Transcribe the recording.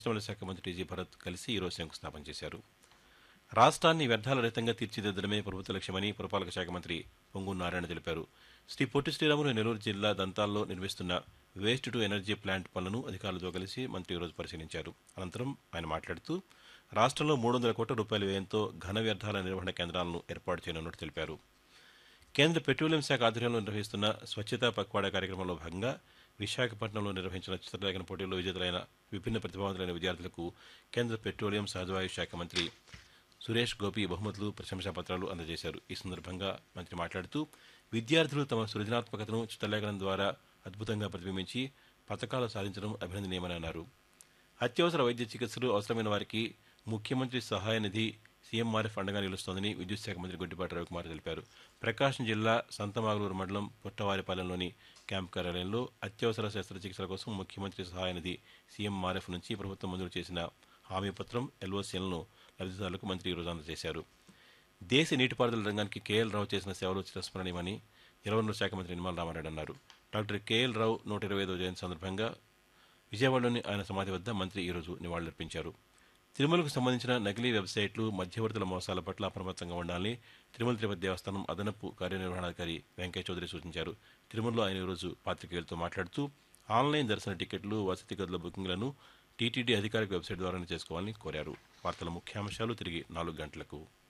పరిశ్రమల శాఖ మంత్రి టీజీ భరత్ కలిసి ఈరోజు శంకుస్థాపన చేశారు. రాష్ట్రాన్ని వ్యర్థాల రహితంగా తీర్చిదిద్దడమే ప్రభుత్వ లక్ష్యమని పురపాలక శాఖ మంత్రి పొంగూరు నారాయణ తెలిపారు. శ్రీ పొట్టి శ్రీరాములు నెల్లూరు జిల్లా దంతాల్లో నిర్మిస్తున్న వేస్ట్ టు ఎనర్జీ ప్లాంట్ పనులను అధికారులతో కలిసి మంత్రి ఈరోజు పరిశీలించారు. అనంతరం ఆయన మాట్లాడుతూ రాష్ట్రంలో 300 కోట్ల రూపాయల వ్యయంతో ఘన వ్యర్థాల నిర్వహణ కేంద్రాలను ఏర్పాటు చేయనున్నట్టు తెలిపారు. కేంద్ర పెట్రోలియం శాఖ ఆధ్వర్యంలో నిర్వహిస్తున్న స్వచ్ఛతా పక్వాడా కార్యక్రమంలో భాగంగా విశాఖపట్నంలో నిర్వహించిన చిత్రలేఖన పోటీల్లో విజేతలైన విభిన్న ప్రతిభావంతులైన విద్యార్థులకు కేంద్ర పెట్రోలియం సహజవాయు శాఖ మంత్రి సురేష్ గోపి బహుమతులు, ప్రశంసా పత్రాలు అందజేశారు. ఈ సందర్భంగా మంత్రి మాట్లాడుతూ విద్యార్థులు తమ సృజనాత్మకతను చిత్రలేఖనం ద్వారా అద్భుతంగా ప్రతిబింబించి పథకాలు సాధించడం అభినందనీయమని అన్నారు. అత్యవసర వైద్య చికిత్సలు అవసరమైన వారికి ముఖ్యమంత్రి సహాయ నిధి సీఎంఆర్ఎఫ్ అండగా నిలుస్తోందని విద్యుత్ శాఖ మంత్రి గొడ్డిపాటి రవికుమార్ తెలిపారు. ప్రకాశం జిల్లా సంతమాగులూరు మండలం పుట్టవారిపాలెంలోని క్యాంప్ కార్యాలయంలో అత్యవసర శస్త్రచికిత్సల కోసం ముఖ్యమంత్రి సహాయ నిధి సీఎంఆర్ఎఫ్ నుంచి ప్రభుత్వం మంజూరు చేసిన హామీ పత్రం ఎల్ఓసీలను లబ్ధిదారులకు మంత్రి ఈరోజు అందజేశారు. దేశ నీటిపారుదల రంగానికి కేఎల్ రావు చేసిన సేవలు చిరస్మరణీయమని జలవనరుల శాఖ మంత్రి నిమ్మల రామారెడ్డి అన్నారు. డాక్టర్ కేఎల్ రావు 125వ జయంతి సందర్భంగా విజయవాడలోని ఆయన సమాధి వద్ద మంత్రి ఈరోజు నివాళులర్పించారు. తిరుమలకు సంబంధించిన నకిలీ వెబ్సైట్లు, మధ్యవర్తుల మోసాల పట్ల అప్రమత్తంగా ఉండాలని తిరుమల తిరుపతి దేవస్థానం అదనపు కార్యనిర్వహణాధికారి వెంకయ్య చౌదరి సూచించారు. తిరుమలలో ఆయన ఈరోజు పాత్రికేయులతో మాట్లాడుతూ ఆన్లైన్ దర్శన టికెట్లు, వసతి గదుల బుకింగ్లను టీటీడీ అధికారిక వెబ్సైట్ ద్వారానే చేసుకోవాలని కోరారు. వార్తల ముఖ్యాంశాలు తిరిగి 4 గంటలకు.